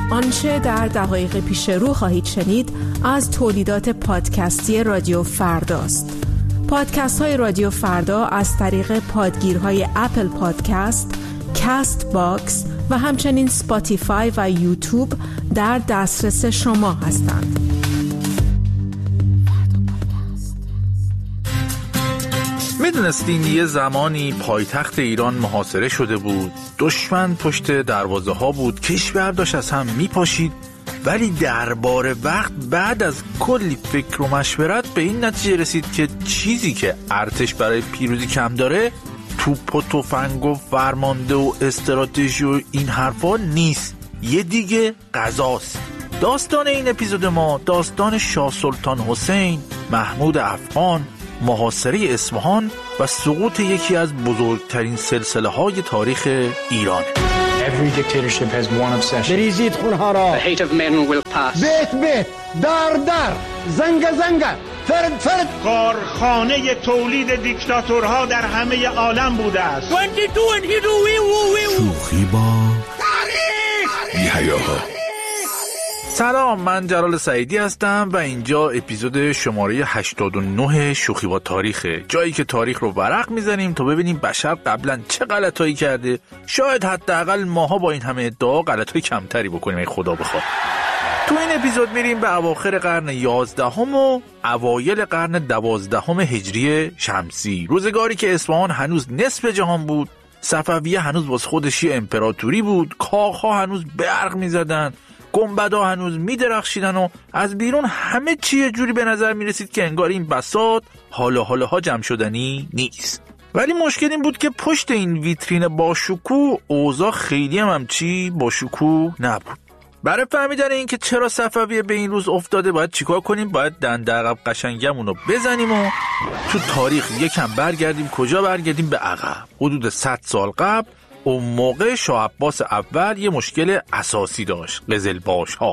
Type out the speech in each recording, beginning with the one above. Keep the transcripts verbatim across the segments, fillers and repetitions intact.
آنچه در دقایق پیش رو خواهید شنید از تولیدات پادکستی رادیو فرداست. پادکست های رادیو فردا از طریق پادگیرهای اپل پادکست، کاست باکس و همچنین سپاتیفای و یوتیوب در دسترس شما هستند. میدونستین یه زمانی پایتخت ایران محاصره شده بود، دشمن پشت دروازه ها بود، کشور داشت از هم میپاشید، ولی درباره وقت بعد از کلی فکر و مشورت به این نتیجه رسید که چیزی که ارتش برای پیروزی کم داره توپ و تفنگ و فرمانده و استراتژی و این حرفا نیست، یه دیگه غذاست. داستان این اپیزود ما داستان شاه سلطان حسین، محمود افغان، محاصره اصفهان و سقوط یکی از بزرگترین سلسله های تاریخ ایران. Every dictatorship has one obsession. بریزید خونها را. The hate of men will pass. بیت بیت، در در، زنگ زنگ، فرد فرد. کارخانه تولید دیکتاتورها در همه عالم بوده است. شوخی با تاریخ. بی‌حیاها. سلام، من جلال سعیدی هستم و اینجا اپیزود شماره هشتاد و نه شوخی با تاریخه، جایی که تاریخ رو ورق میزنیم تا ببینیم بشر قبلا چه غلطایی کرده، شاید حداقل ماها با این همه ادعا غلطای کمتری بکنیم ای خدا بخواد. تو این اپیزود میریم به اواخر قرن یازدهم و اوایل قرن دوازدهم هجری شمسی، روزگاری که اصفهان هنوز نصف جهان بود، صفویه هنوز باز خودش یه امپراتوری بود، کاخها هنوز برق میزدن، گنبدها هنوز میدرخشیدن و از بیرون همه چی یه جوری به نظر میرسید که انگار این بساط حالا حالا ها جمع شدنی نیست. ولی مشکل این بود که پشت این ویترین با شکوه اوضاع خیلی هم همچی با شکوه نبود. برای فهمیدن این که چرا صفویه به این روز افتاده باید چیکار کنیم؟ باید دنده عقب قشنگمون رو بزنیم و تو تاریخ یکم برگردیم. کجا برگردیم؟ به عقب، حدود صد سال قبل. اون موقع شاه عباس اول یه مشکل اساسی داشت، قزلباش ها.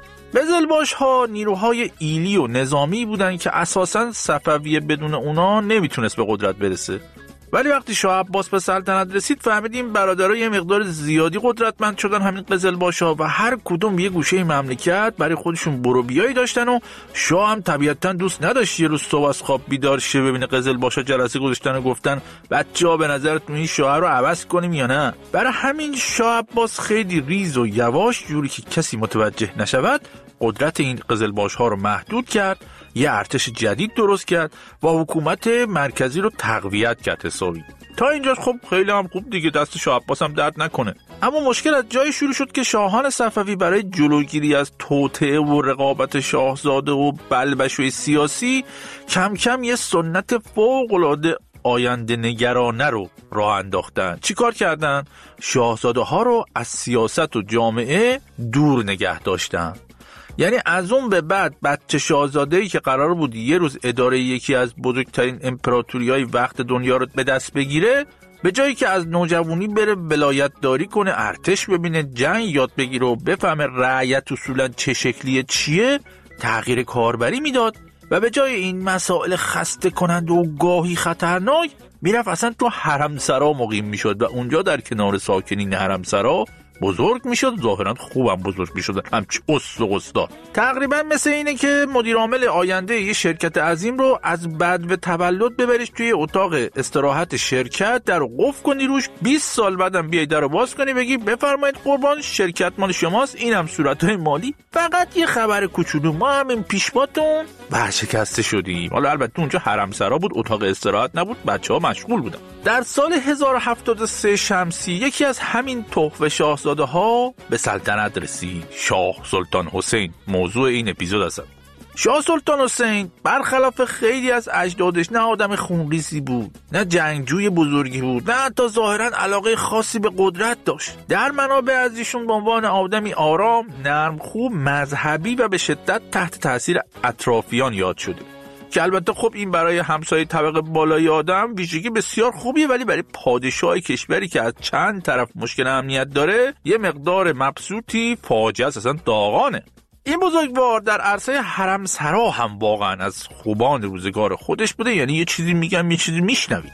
قزلباش ها نیروهای ایلی و نظامی بودن که اساساً صفویه بدون اونا نمیتونست به قدرت برسه. ولی وقتی شاه عباس به سلطنت رسید فهمیدیم برادرها یه مقدار زیادی قدرتمند شدن، همین قزلباش‌ها، و هر کدوم یه گوشه مملکت برای خودشون برو بیایی داشتن و شاه هم طبیعتاً دوست نداشت یه روز صبح از خواب بیدار شه ببینه قزلباش‌ها جلسه گذاشتن و گفتن بچه‌ها به نظرتون این شاه رو عوض کنیم یا نه. برای همین شاه عباس خیلی ریز و یواش، جوری که کسی متوجه نشود، قدرت این قزلباش‌ها رو محدود کرد، یه ارتش جدید درست کرد و حکومت مرکزی رو تقویت کرد حسابی. تا اینجا خب خیلی هم خوب دیگه، دست شاه عباس هم درد نکنه. اما مشکل از جایی شروع شد که شاهان صفوی برای جلوگیری از توطئه و رقابت شاهزاده و بلبشوی سیاسی کم کم یه سنت فوق‌العاده آینده نگرانه رو راه انداختن. چی کار کردن؟ شاهزاده ها رو از سیاست و جامعه دور نگه داشتن. یعنی از اون به بعد بچه شاهزاده‌ای که قرار بود یه روز اداره یکی از بزرگترین امپراتوری‌های وقت دنیا رو به دست بگیره، به جایی که از نوجوانی بره ولایت داری کنه، ارتش ببینه، جنگ یاد بگیره و بفهمه رعیت اصولا چه شکلیه چیه، تغییر کاربری میداد و به جای این مسائل خسته کننده و گاهی خطرناک میرفت اصلا تو حرمسرا مقیم میشد و اونجا در کنار ساکنین حرمسرا بزرگ میشد، ظاهرا خوبم بزرگ میشد، همچی اصل و قصدا. تقریبا مثل اینه که مدیر عامل آینده یه شرکت عظیم رو از بعد به تولد ببریش توی اتاق استراحت شرکت، در رو قفل کنی روش، بیست سال بعدم بیای در رو باز کنی بگی بفرمایید قربان، شرکت مال شماست، اینم صورتهای مالی، فقط یه خبر کوچولو، ما همین پیشواتون ورشکسته شدیم. حالا البته اونجا حرمسرا بود، اتاق استراحت نبود، بچه‌ها مشغول بودن. در سال هزار و هفتاد و سه شمسی یکی از همین تحفه شاهزاده ها به سلطنت رسید، شاه سلطان حسین. موضوع این اپیزود است. شاه سلطان حسین برخلاف خیلی از اجدادش نه آدم خونریزی بود، نه جنگجوی بزرگی بود، نه حتی ظاهرا علاقه خاصی به قدرت داشت. در منابع از ایشون به عنوان آدمی آرام، نرم خوب، مذهبی و به شدت تحت تاثیر اطرافیان یاد شده، که البته خب این برای همسایه طبقه بالای آدم ویژگی بسیار خوبیه، ولی برای پادشاه کشوری که از چند طرف مشکل امنیت داره یه مقدار مبسوطی فاجعه است، اصلا داغانه. این بزرگوار در عرصه حرمسرا هم واقعا از خوبان روزگار خودش بوده، یعنی یه چیزی میگم یه چیزی میشنوید.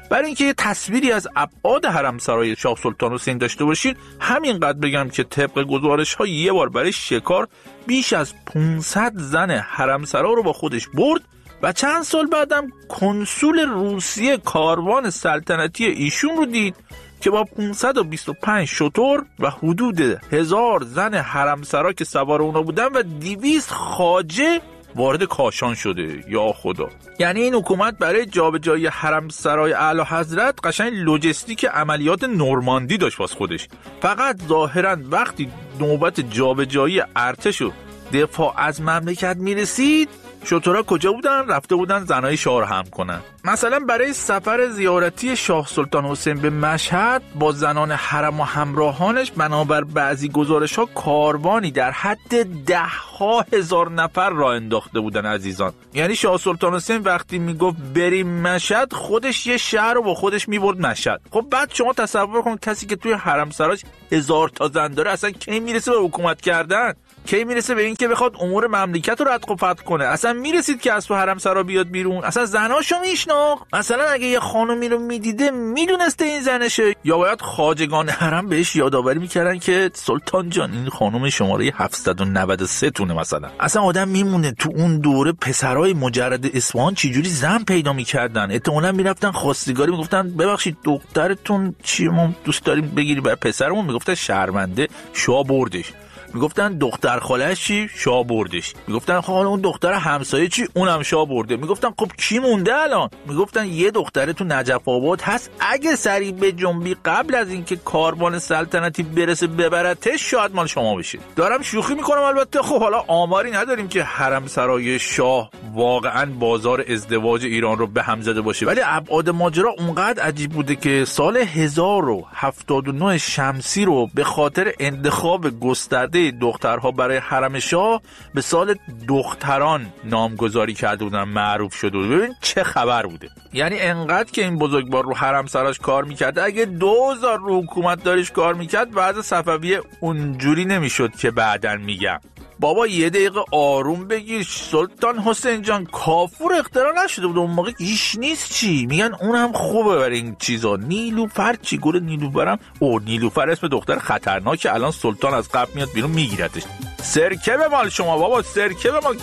برای اینکه یه تصویری از ابعاد حرمسرای شاه سلطان حسین داشته باشید، همینقدر بگم که طبق گزارش‌ها یه بار برای شکار بیش از پانصد زن حرمسرا رو با خودش برد و چند سال بعدم کنسول روسیه کاروان سلطنتی ایشون رو دید که با پانصد و بیست و پنج شتر و حدود هزار زن حرمسرا که سوار اونا بودن و دویست خواجه وارد کاشان شده. یا خدا، یعنی این حکومت برای جابجایی حرمسرای اعلی حضرت قشنگ لوجستیک عملیات نورماندی داشت واس خودش. فقط ظاهرا وقتی نوبت جابجایی ارتش و دفاع از مملکت میرسید، شترها کجا بودن؟ رفته بودن زنای شاه رو هم کنن. مثلا برای سفر زیارتی شاه سلطان حسین به مشهد با زنان حرم و همراهانش بنابر بعضی گزارش‌ها کاروانی در حد ده ها هزار نفر را انداخته بودن عزیزان. یعنی شاه سلطان حسین وقتی میگفت بریم مشهد، خودش یه شهر رو با خودش میبرد مشهد. خب بعد شما تصور کن کسی که توی حرم سراش هزار تا زن داره اصلا کی میرسه به حکومت کردن؟ کی میرسه به این که بخواد امور مملکت رو ردق و فتق کنه؟ اصلا میرسید که از تو حرم سرا بیاد بیرون؟ اصلا زناشو میشناخت؟ مثلا اگه یه خانومی رو میدیده میدونسته این زنشه؟ یا باید خواجگان حرم بهش یادآوری میکردن که سلطان جان این خانم شماره هفتصد و نود و سه تونه مثلا؟ اصلا آدم میمونه تو اون دوره پسرای مجرد اصفهان چجوری زن پیدا میکردن؟ احتمالاً میرفتن خواستگاری میگفتن ببخشید دخترتون چی ما دوست داریم بگیری برای پسرمون، میگفتن شرمنده شاه بردش. میگفتن دختر خاله‌اش چی؟ شاه بردش. میگفتن حالا اون دختر همسایه چی؟ اونم شاه برده. میگفتن خب کی مونده الان؟ میگفتن یه دختره تو نجف آباد هست، اگه سریع به جنبی قبل از اینکه کاروان سلطنتی برسه ببرتش شاید مال شما بشه. دارم شوخی میکنم البته. خب حالا آماری نداریم که حرم سرای شاه واقعا بازار ازدواج ایران رو به هم زده باشه، ولی ابعاد ماجرا اونقدر عجیب بوده که سال هزار و هفتاد و نه شمسی رو به خاطر انتخاب گسترده دخترها برای حرم شاه به سال دختران نامگذاری کرده بودن، معروف شده بود. ببین چه خبر بوده. یعنی انقدر که این بزرگوار رو حرم سراش کار میکرده، اگه دوزار رو حکومت داریش کار میکرد بعد صفویه اونجوری نمیشد که بعدن میگم. بابا یه دقیقه آروم بگیر سلطان حسین جان، کافور اختراع نشده بود اون موقع، هیچ نیست چی میگن اونم خوبه برای این چیزا. نیلوفر چی؟ گل نیلوفرم او نیلوفر اسم دختر خطرناکه، الان سلطان از قبل میاد بیرون میگیرتش. سرکه به مال شما بابا، سرکه به مال.